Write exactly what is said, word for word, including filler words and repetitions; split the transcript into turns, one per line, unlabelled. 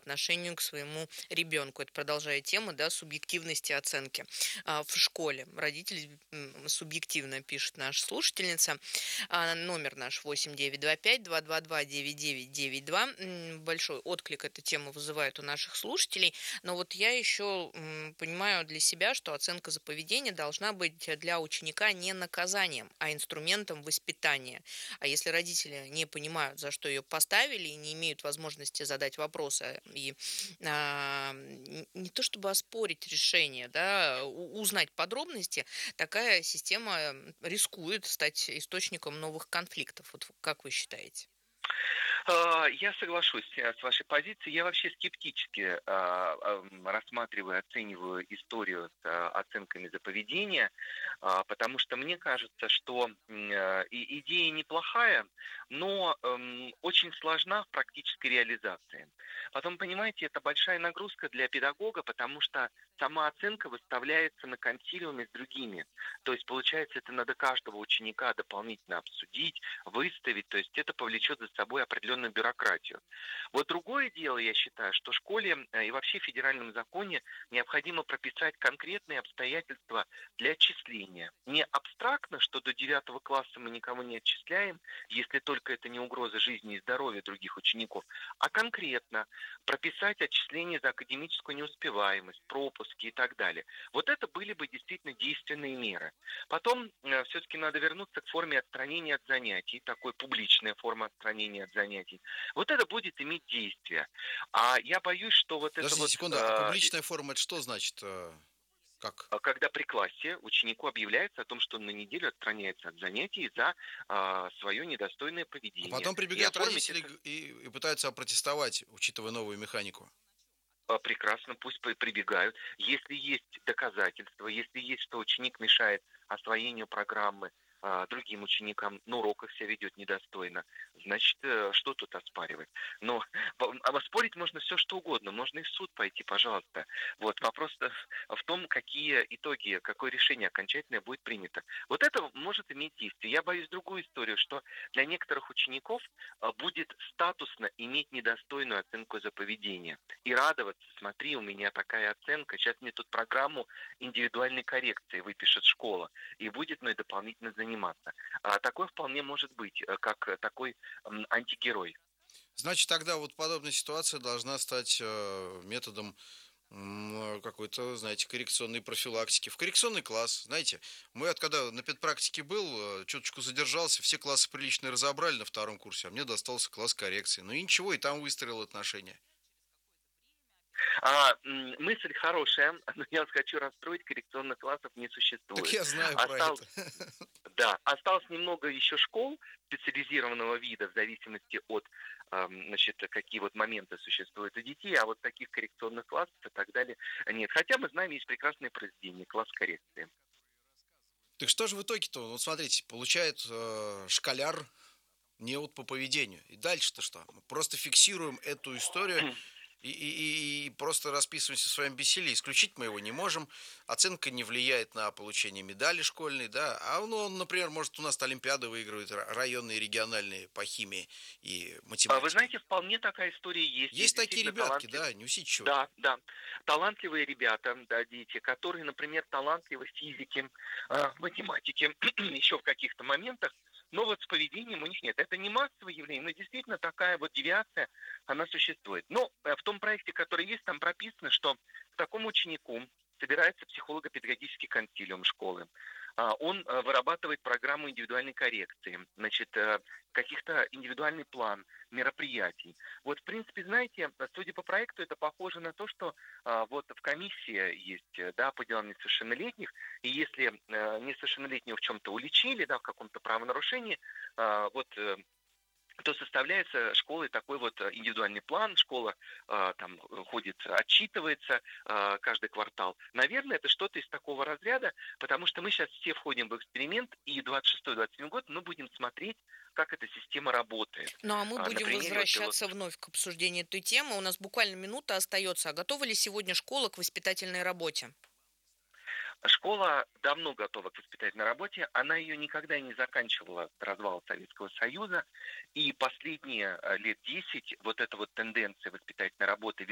отношению к своему ребенку. Это продолжая тему, да, субъективности оценки а, в школе. Родители м, субъективно, пишет наша слушательница. А, номер наш восемь девять два пять два два два девять девять девять два. М, Большой отклик эта тема вызывает у наших слушателей. Но вот я еще м, понимаю для себя, что оценка за поведение должна быть для ученика не наказанием, а инструментом воспитания. А если родители не понимают, за что ее поставили, и не имеют возможности задать вопросы и а, н- не то чтобы оспорить решение, да, у- узнать подробности, такая система м, рискует стать источником новых конфликтов. Вот как вы считаете?
А, Я соглашусь э, с вашей позицией. Я вообще скептически а, ам, рассматриваю, оцениваю историю с а, оценками за поведение, а, потому что мне кажется, что м, э, и- идея неплохая, но эм, очень сложна в практической реализации. Потом, понимаете, это большая нагрузка для педагога, потому что сама оценка выставляется на консилиуме с другими. То есть, получается, это надо каждого ученика дополнительно обсудить, выставить, то есть это повлечет за собой определенную бюрократию. Вот другое дело, я считаю, что школе э, и вообще в федеральном законе необходимо прописать конкретные обстоятельства для отчисления. Не абстрактно, что до девятого класса мы никого не отчисляем, если только это не угроза жизни и здоровья других учеников, а конкретно прописать отчисления за академическую неуспеваемость, пропуски и так далее. Вот это были бы действительно действенные меры. Потом э, все-таки надо вернуться к форме отстранения от занятий, такой публичная форма отстранения от занятий. Вот это будет иметь действие. А я боюсь, что вот это
Подождите
вот,
секунду, а
э,
публичная форма это что значит? э, Как?
а когда при классе ученику объявляется о том, что он на неделю отстраняется от занятий за свое недостойное
А
поведение.
потом
И
прибегают
оформить
родители
это
г- и, и пытаются опротестовать, учитывая новую механику.
а, прекрасно, пусть при- прибегают. Если есть доказательства, если есть, что ученик мешает освоению программы а, другим ученикам, на уроках себя ведет недостойно, значит, э, что тут оспаривать? Но в- а оспорить можно все, что угодно, можно и в суд пойти, пожалуйста. Вот вопрос в том, какие итоги, какое решение окончательное будет принято. Вот это может иметь действие. Я боюсь другую историю, что для некоторых учеников а, будет статусно иметь недостойную оценку за поведение и радоваться: смотри, у меня такая оценка, сейчас мне тут программу индивидуальной коррекции выпишет школа, и будет мной дополнительно заниматься. А такое вполне может быть, э, как э, такой м, антигерой.
Значит, тогда вот подобная ситуация должна стать э, методом м, э, какой-то, знаете, коррекционной профилактики. В коррекционный класс, знаете, мы вот когда на педпрактике был, э, чуточку задержался, все классы прилично разобрали на втором курсе, а мне достался класс коррекции. Ну и ничего, и там выстроил отношения.
А, м, мысль хорошая, но я вас хочу расстроить: коррекционных классов не
Так
существует.
я знаю про
Осталось,
это.
да, осталось немного еще школ специализированного вида, в зависимости от, ам, значит, какие вот моменты существуют у детей, а вот таких коррекционных классов и так далее нет. Хотя мы знаем, есть прекрасные произведения, класс коррекции.
Так что же в итоге-то? Вот смотрите, получает э, школяр неуд по поведению. И дальше-то что? Мы просто фиксируем эту историю и, и- и- и просто расписываемся в своем бессилии. Исключить мы его не можем. Оценка не влияет на получение медали школьной, да. А ну, он, например, может у нас олимпиады выигрывает ра- районные, региональные по химии и
А вы
математике.
знаете, вполне такая история есть. Есть
Есть такие
действительно
ребятки,
талантливые.
да, не усидчивые.
Да, да. Талантливые ребята, да, дети, которые, например, талантливы в физике, а, в математике, еще в каких-то моментах, но вот с поведением у них нет. Это не массовое явление, но действительно такая вот девиация, она существует. Но э, в том проекте, который есть, там прописано, что к такому ученику собирается психолого-педагогический консилиум школы. А, Он э, вырабатывает программу индивидуальной коррекции, значит, э, каких-то индивидуальный план мероприятий. Вот, в принципе, знаете, судя по проекту, это похоже на то, что а, вот в комиссии есть, э, да, по делам несовершеннолетних, и если э, несовершеннолетнего в чем-то уличили, да, в каком-то правонарушении, а, вот э, то составляется школой такой вот э, индивидуальный план, школа а, там э, ходит, отчитывается а, каждый квартал. Наверное, это что-то из такого разряда, потому что мы сейчас все входим в эксперимент, и двадцать шестой двадцать седьмой год мы будем смотреть, как эта система работает.
Ну а мы
А, На
будем
примере вот
возвращаться
пилотных.
вновь к обсуждению этой темы. У нас буквально минута остается. А готова ли сегодня школа к воспитательной работе?
Школа давно готова к воспитательной работе, она ее никогда не заканчивала с развала Советского Союза, и последние э, лет десять вот эта вот тенденция воспитательной работы